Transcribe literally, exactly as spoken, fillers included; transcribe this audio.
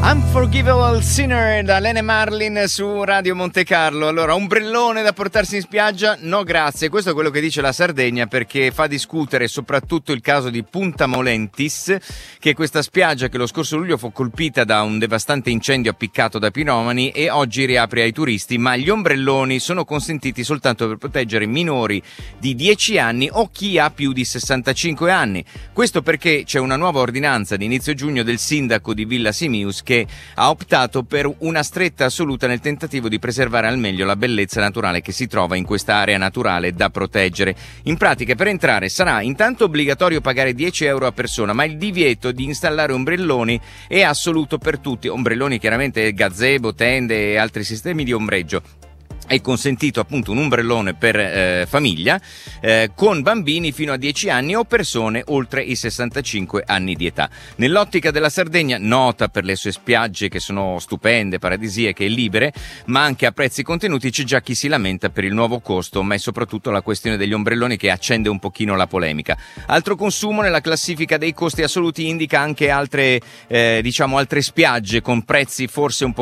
Unforgivable Sinner da Lene Marlin su Radio Monte Carlo. Allora, ombrellone da portarsi in spiaggia? No grazie, questo è quello che dice la Sardegna, perché fa discutere soprattutto il caso di Punta Molentis, che è questa spiaggia che lo scorso luglio fu colpita da un devastante incendio appiccato da piromani e oggi riapre ai turisti, ma gli ombrelloni sono consentiti soltanto per proteggere minori di dieci anni o chi ha più di sessantacinque anni. Questo perché c'è una nuova ordinanza di inizio giugno del sindaco di Villa Simius che ha optato per una stretta assoluta nel tentativo di preservare al meglio la bellezza naturale che si trova in questa area naturale da proteggere. In pratica, per entrare sarà intanto obbligatorio pagare dieci euro a persona, ma il divieto di installare ombrelloni è assoluto per tutti. Ombrelloni, chiaramente, gazebo, tende e altri sistemi di ombreggio. È consentito appunto un ombrellone per eh, famiglia eh, con bambini fino a dieci anni o persone oltre i sessantacinque anni di età. Nell'ottica della Sardegna, nota per le sue spiagge che sono stupende, paradisiache e libere, ma anche a prezzi contenuti, c'è già chi si lamenta per il nuovo costo, ma è soprattutto la questione degli ombrelloni che accende un pochino la polemica. Altro consumo nella classifica dei costi assoluti indica anche altre, eh, diciamo altre spiagge con prezzi forse un po'